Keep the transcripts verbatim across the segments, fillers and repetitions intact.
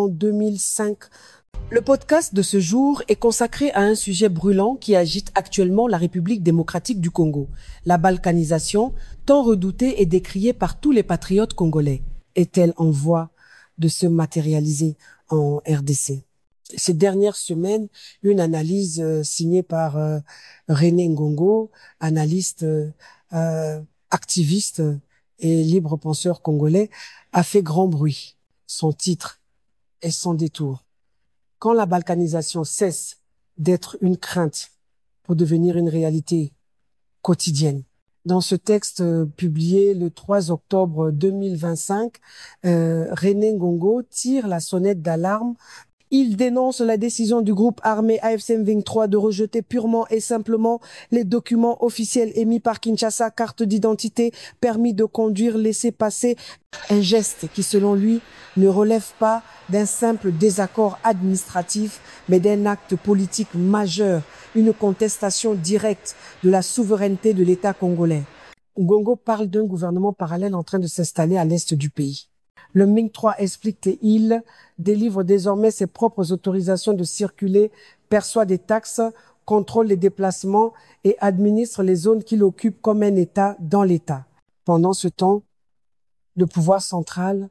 en deux mille cinq. Le podcast de ce jour est consacré à un sujet brûlant qui agite actuellement la République démocratique du Congo, la balkanisation, tant redoutée et décriée par tous les patriotes congolais. Est-elle en voie de se matérialiser en R D C? Ces dernières semaines, une analyse euh, signée par euh, René Ngongo, analyste, euh, euh, activiste et libre penseur congolais, a fait grand bruit. Son titre est Sans détour. Quand la balkanisation cesse d'être une crainte pour devenir une réalité quotidienne. Dans ce texte euh, publié le trois octobre deux mille vingt-cinq, euh, René Ngongo tire la sonnette d'alarme. Il dénonce la décision du groupe armé A F C M vingt-trois de rejeter purement et simplement les documents officiels émis par Kinshasa, carte d'identité, permis de conduire, laissez-passer. Un geste qui, selon lui, ne relève pas d'un simple désaccord administratif, mais d'un acte politique majeur, une contestation directe de la souveraineté de l'État congolais. Ngongo parle d'un gouvernement parallèle en train de s'installer à l'est du pays. Le M vingt-trois explique qu'il délivre désormais ses propres autorisations de circuler, perçoit des taxes, contrôle les déplacements et administre les zones qu'il occupe comme un État dans l'État. Pendant ce temps, le pouvoir central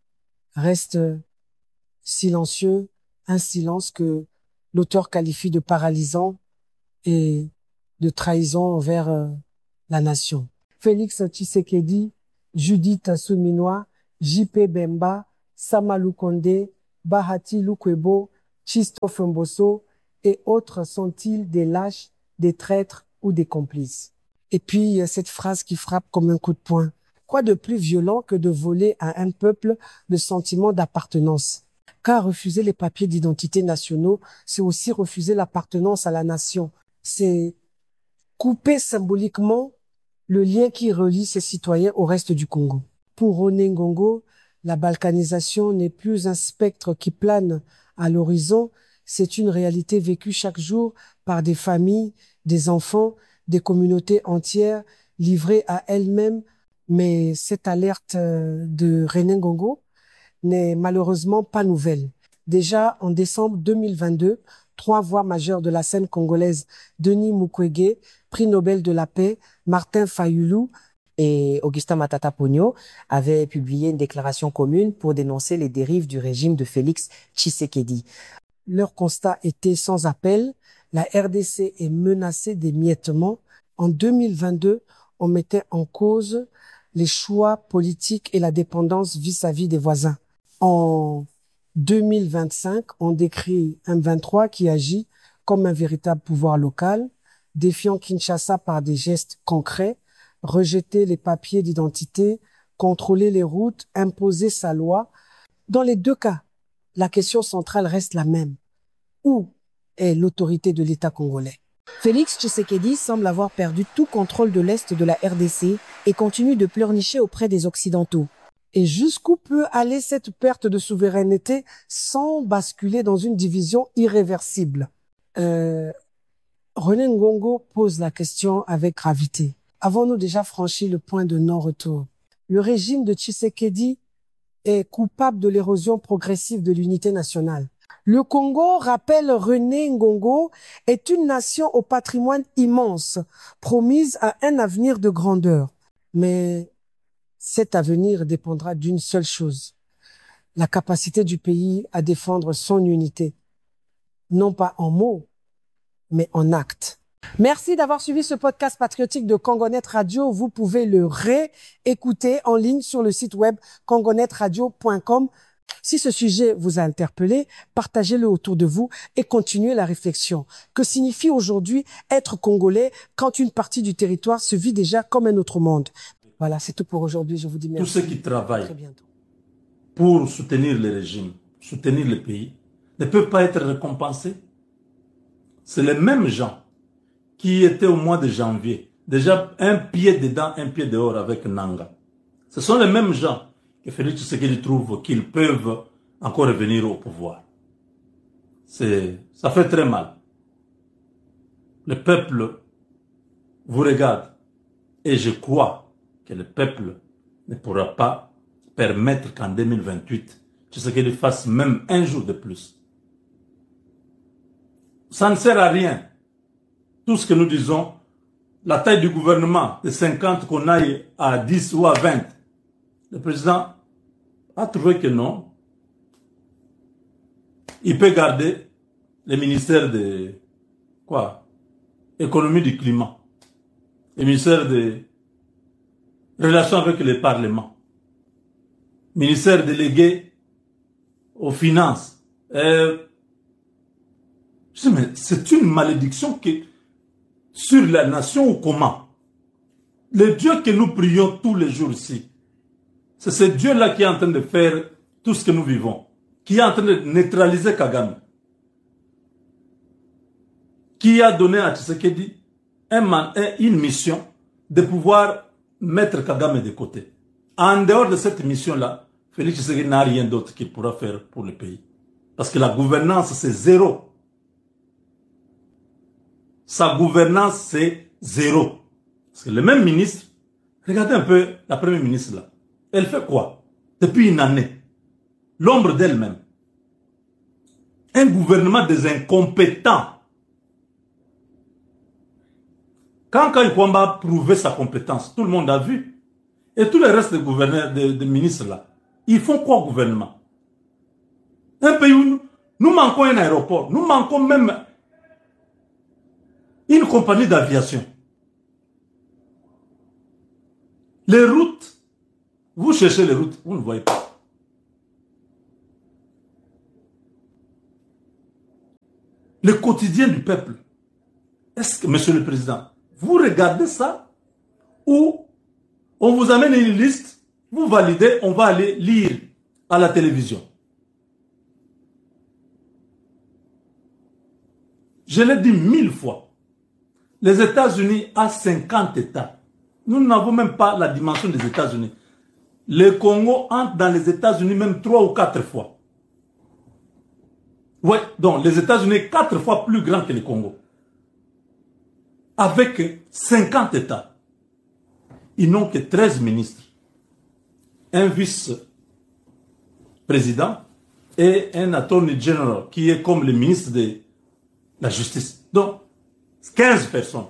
reste silencieux, un silence que l'auteur qualifie de paralysant et de trahison envers euh, la nation. Félix Tshisekedi, Judith Assouminwa, J P Bemba, Samalou Kondé, Bahati Lukwebo, Christophe Mbosso et autres sont-ils des lâches, des traîtres ou des complices? Et puis, il y a cette phrase qui frappe comme un coup de poing. Quoi de plus violent que de voler à un peuple le sentiment d'appartenance? Car refuser les papiers d'identité nationaux, c'est aussi refuser l'appartenance à la nation. C'est couper symboliquement le lien qui relie ces citoyens au reste du Congo. Pour René Ngongo, la balkanisation n'est plus un spectre qui plane à l'horizon, c'est une réalité vécue chaque jour par des familles, des enfants, des communautés entières livrées à elles-mêmes. Mais cette alerte de René Ngongo n'est malheureusement pas nouvelle. Déjà en décembre deux mille vingt-deux, trois voix majeures de la scène congolaise, Denis Mukwege, prix Nobel de la paix, Martin Fayulu et Augustin Matata Ponyo avaient publié une déclaration commune pour dénoncer les dérives du régime de Félix Tshisekedi. Leur constat était sans appel. La R D C est menacée d'émiettement. En deux mille vingt-deux, on mettait en cause les choix politiques et la dépendance vis-à-vis des voisins. En deux mille vingt-cinq, on décrit un M vingt-trois qui agit comme un véritable pouvoir local, défiant Kinshasa par des gestes concrets, rejeter les papiers d'identité, contrôler les routes, imposer sa loi. Dans les deux cas, la question centrale reste la même. Où est l'autorité de l'État congolais? Félix Tshisekedi semble avoir perdu tout contrôle de l'Est de la R D C et continue de pleurnicher auprès des Occidentaux. Et jusqu'où peut aller cette perte de souveraineté sans basculer dans une division irréversible? euh, René Ngongo pose la question avec gravité. Avons-nous déjà franchi le point de non-retour? Le régime de Tshisekedi est coupable de l'érosion progressive de l'unité nationale. Le Congo, rappelle René Ngongo, est une nation au patrimoine immense, promise à un avenir de grandeur. Mais cet avenir dépendra d'une seule chose, la capacité du pays à défendre son unité, non pas en mots, mais en actes. Merci d'avoir suivi ce podcast patriotique de Congonet Radio. Vous pouvez le réécouter en ligne sur le site web congonet radio point com. Si ce sujet vous a interpellé, partagez-le autour de vous et continuez la réflexion. Que signifie aujourd'hui être congolais quand une partie du territoire se vit déjà comme un autre monde? Voilà, c'est tout pour aujourd'hui. Je vous dis merci. Tous ceux qui travaillent pour soutenir le régime, soutenir le pays, ne peuvent pas être récompensés. C'est les mêmes gens qui étaient au mois de janvier, déjà un pied dedans, un pied dehors avec Nanga. Ce sont les mêmes gens que Félix Tshisekedi trouve qu'ils peuvent encore revenir au pouvoir. C'est, ça fait très mal. Le peuple vous regarde et je crois que le peuple ne pourra pas permettre qu'en deux mille vingt-huit, tu sais qu'il fasse même un jour de plus. Ça ne sert à rien. Tout ce que nous disons, la taille du gouvernement de cinquante qu'on aille à dix ou à vingt, le président a trouvé que non. Il peut garder le ministère de quoi? Économie du climat, le ministère des relations avec le Parlement, ministère délégué aux finances. Euh, c'est une malédiction qui, sur la nation ou comment? Le Dieu que nous prions tous les jours ici, c'est ce Dieu-là qui est en train de faire tout ce que nous vivons, qui est en train de neutraliser Kagame, qui a donné à Tshisekedi un, une mission de pouvoir mettre Kagame de côté. En dehors de cette mission-là, Félix Tshisekedi n'a rien d'autre qu'il pourra faire pour le pays. Parce que la gouvernance, c'est zéro. Sa gouvernance, c'est zéro. Parce que le même ministre, regardez un peu la première ministre là. Elle fait quoi? Depuis une année. L'ombre d'elle-même. Un gouvernement des incompétents. Quand Kai Kwamba a prouvé sa compétence, tout le monde a vu. Et tous les restes des gouverneurs, des, des ministres là, ils font quoi au gouvernement? Un pays où nous, nous manquons un aéroport, nous manquons même une compagnie d'aviation. Les routes, vous cherchez les routes, vous ne voyez pas. Le quotidien du peuple. Est-ce que, Monsieur le Président, vous regardez ça ou on vous amène une liste, vous validez, on va aller lire à la télévision. Je l'ai dit mille fois. Les États-Unis ont cinquante États. Nous n'avons même pas la dimension des États-Unis. Le Congo entre dans les États-Unis même trois ou quatre fois. Ouais, donc les États-Unis quatre fois plus grand que le Congo. Avec cinquante États. Ils n'ont que treize ministres. Un vice-président et un attorney general qui est comme le ministre de la justice. Donc, quinze personnes.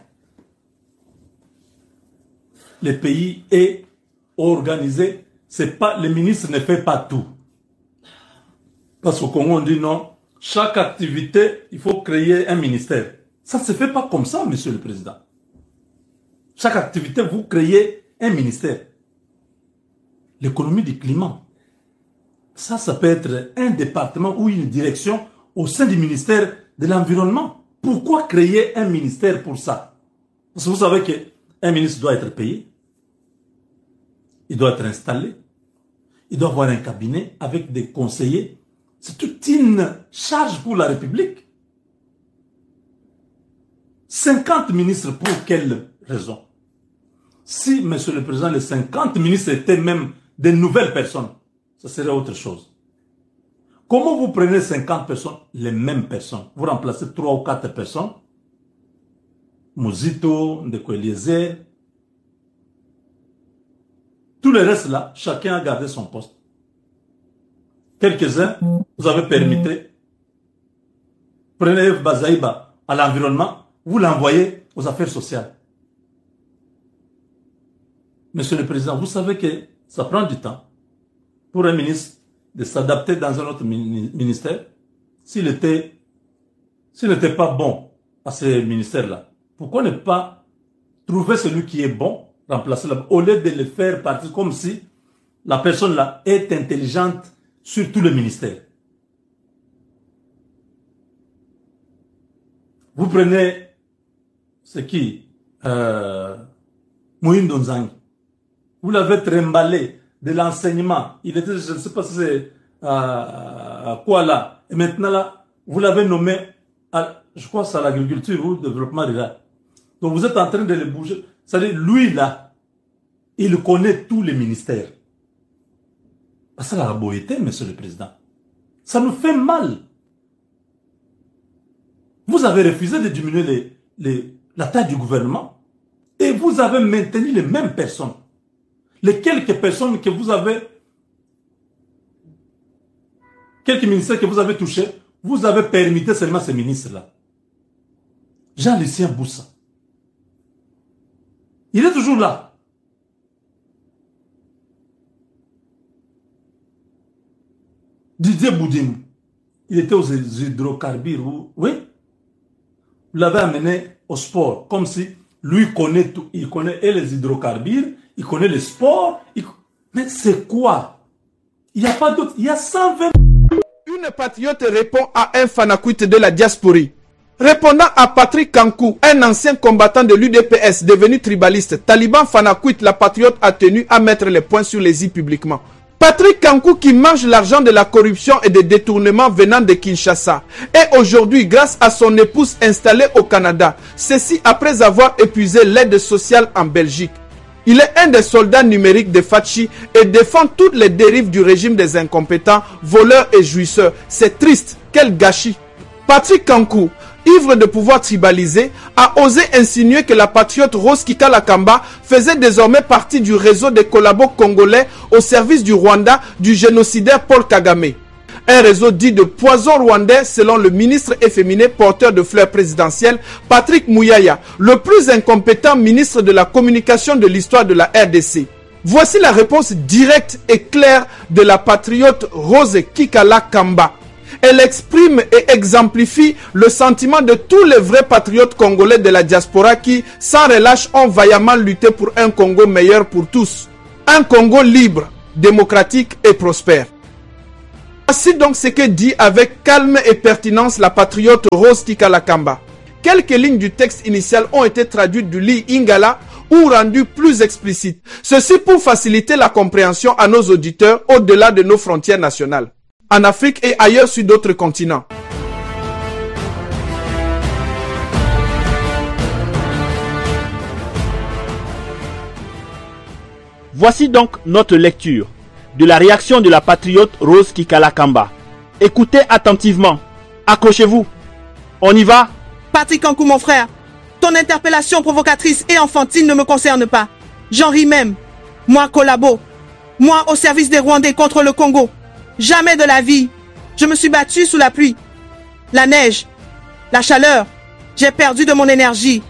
Le pays est organisé. C'est pas, le ministre ne fait pas tout. Parce qu'au Congo, on dit non. Chaque activité, il faut créer un ministère. Ça ne se fait pas comme ça, Monsieur le Président. Chaque activité, vous créez un ministère. L'économie du climat. Ça, ça peut être un département ou une direction au sein du ministère de l'Environnement. Pourquoi créer un ministère pour ça? Parce que vous savez qu'un ministre doit être payé. Il doit être installé. Il doit avoir un cabinet avec des conseillers. C'est toute une charge pour la République. cinquante ministres, pour quelle raison? Si, Monsieur le Président, les cinquante ministres étaient même des nouvelles personnes, ça serait autre chose. Comment vous prenez cinquante personnes, les mêmes personnes? Vous remplacez trois ou quatre personnes. Mouzito, Ndeko Eliezer. Tout le reste là, chacun a gardé son poste. Quelques-uns, vous avez permis. Prenez Bazaïba à l'environnement, vous l'envoyez aux affaires sociales. Monsieur le Président, vous savez que ça prend du temps pour un ministre de s'adapter dans un autre ministère. S'il était, s'il n'était pas bon à ce ministère-là, pourquoi ne pas trouver celui qui est bon, remplacer là, au lieu de le faire partir comme si la personne-là est intelligente sur tout le ministère. Vous prenez ce qui euh, Mohindo Nzangi. Vous l'avez trimballé de l'enseignement. Il était, je ne sais pas si c'est euh, quoi là. Et maintenant là, vous l'avez nommé, à, je crois c'est à l'agriculture ou au développement rural. Donc vous êtes en train de le bouger. C'est-à-dire, lui là, il connaît tous les ministères. Ça la beauté, Monsieur le Président. Ça nous fait mal. Vous avez refusé de diminuer les, les, la taille du gouvernement et vous avez maintenu les mêmes personnes. Les quelques personnes que vous avez quelques ministères que vous avez touchés, vous avez permis seulement ces ministres-là. Jean-Lucien Boussa. Il est toujours là. Didier Boudim, il était aux hydrocarbures, oui. Vous l'avez amené au sport, comme si lui connaît tout, il connaît et les hydrocarbures, il connaît le sport. Il... Mais c'est quoi? Il n'y a pas d'autre, il y a cent vingt... Une patriote répond à un fanakuite de la diaspora. Répondant à Patrick Kankou, un ancien combattant de l'U D P S devenu tribaliste, Taliban fanakuite, la patriote a tenu à mettre les points sur les i publiquement. Patrick Kankou qui mange l'argent de la corruption et des détournements venant de Kinshasa. Et aujourd'hui, grâce à son épouse installée au Canada, ceci après avoir épuisé l'aide sociale en Belgique. Il est un des soldats numériques de Fachi et défend toutes les dérives du régime des incompétents, voleurs et jouisseurs. C'est triste, quel gâchis. Patrick Kankou, ivre de pouvoir tribalisé, a osé insinuer que la patriote Rose Kikala Kamba faisait désormais partie du réseau des collabos congolais au service du Rwanda du génocidaire Paul Kagame. Un réseau dit de poison rwandais selon le ministre efféminé porteur de fleurs présidentielles Patrick Mouyaya, le plus incompétent ministre de la communication de l'histoire de la R D C. Voici la réponse directe et claire de la patriote Rose Kikala Kamba. Elle exprime et exemplifie le sentiment de tous les vrais patriotes congolais de la diaspora qui, sans relâche, ont vaillamment lutté pour un Congo meilleur pour tous. Un Congo libre, démocratique et prospère. Voici donc ce que dit avec calme et pertinence la patriote Rose Kikala Kamba. Quelques lignes du texte initial ont été traduites du lit Ingala ou rendues plus explicites. Ceci pour faciliter la compréhension à nos auditeurs au-delà de nos frontières nationales. En Afrique et ailleurs sur d'autres continents. Voici donc notre lecture de la réaction de la patriote Rose Kikala Kamba. Écoutez attentivement. Accrochez-vous. On y va? Patrick Kankou, mon frère, ton interpellation provocatrice et enfantine ne me concerne pas. J'en ris même. Moi, collabo. Moi, au service des Rwandais contre le Congo. Jamais de la vie. Je me suis battu sous la pluie, la neige, la chaleur. J'ai perdu de mon énergie,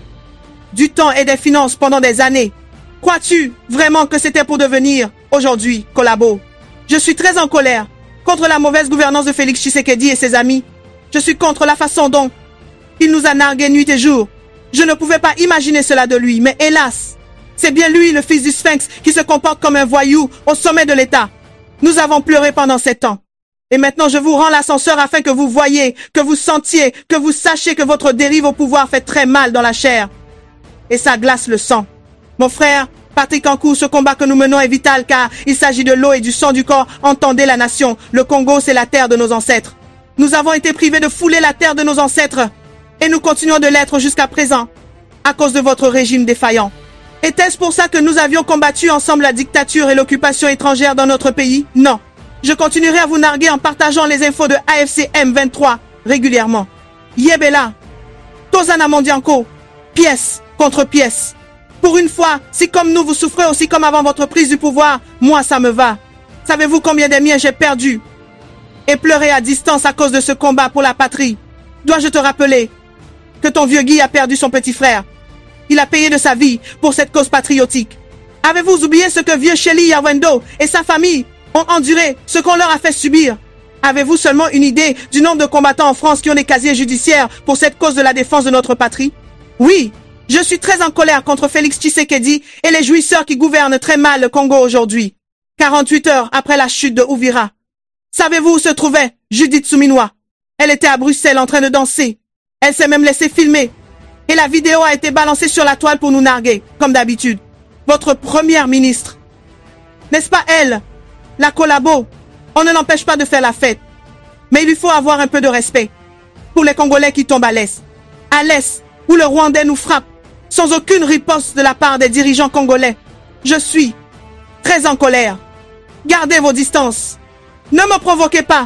du temps et des finances pendant des années. Crois-tu vraiment que c'était pour devenir, aujourd'hui, collabo? Je suis très en colère contre la mauvaise gouvernance de Félix Tshisekedi et ses amis. Je suis contre la façon dont il nous a nargués nuit et jour. Je ne pouvais pas imaginer cela de lui, mais hélas, c'est bien lui, le fils du Sphinx, qui se comporte comme un voyou au sommet de l'État. Nous avons pleuré pendant sept ans. Et maintenant, je vous rends l'ascenseur afin que vous voyiez, que vous sentiez, que vous sachiez que votre dérive au pouvoir fait très mal dans la chair. Et ça glace le sang. Mon frère, Patrick Kankou, ce combat que nous menons est vital car il s'agit de l'eau et du sang du corps. Entendez la nation. Le Congo, c'est la terre de nos ancêtres. Nous avons été privés de fouler la terre de nos ancêtres. Et nous continuons de l'être jusqu'à présent, à cause de votre régime défaillant. Était-ce pour ça que nous avions combattu ensemble la dictature et l'occupation étrangère dans notre pays? Non. Je continuerai à vous narguer en partageant les infos de A F C M vingt-trois régulièrement. Yebela, Tozana Mondianko, pièce contre pièce. Pour une fois, si comme nous vous souffrez aussi comme avant votre prise du pouvoir, moi ça me va. Savez-vous combien des miens j'ai perdu et pleuré à distance à cause de ce combat pour la patrie? Dois-je te rappeler que ton vieux Guy a perdu son petit frère? Il a payé de sa vie pour cette cause patriotique. Avez-vous oublié ce que vieux Shelly Yawendo et sa famille ont enduré, ce qu'on leur a fait subir? Avez-vous seulement une idée du nombre de combattants en France qui ont des casiers judiciaires pour cette cause de la défense de notre patrie? Oui, je suis très en colère contre Félix Tshisekedi et les jouisseurs qui gouvernent très mal le Congo aujourd'hui. quarante-huit heures après la chute de Uvira. Savez-vous où se trouvait Judith Suminwa? Elle était à Bruxelles en train de danser. Elle s'est même laissée filmer. Et la vidéo a été balancée sur la toile pour nous narguer, comme d'habitude. Votre première ministre. N'est-ce pas elle? La collabo. On ne l'empêche pas de faire la fête. Mais il lui faut avoir un peu de respect. Pour les Congolais qui tombent à l'Est. À l'Est, où le Rwandais nous frappe. Sans aucune riposte de la part des dirigeants congolais. Je suis très en colère. Gardez vos distances. Ne me provoquez pas.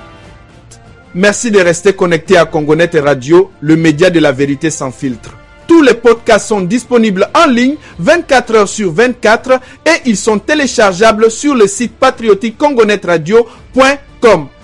Merci de rester connecté à Congonet Radio, le média de la vérité sans filtre. Tout Tous les podcasts sont disponibles en ligne vingt-quatre heures sur vingt-quatre et ils sont téléchargeables sur le site patriotique congo net radio point com.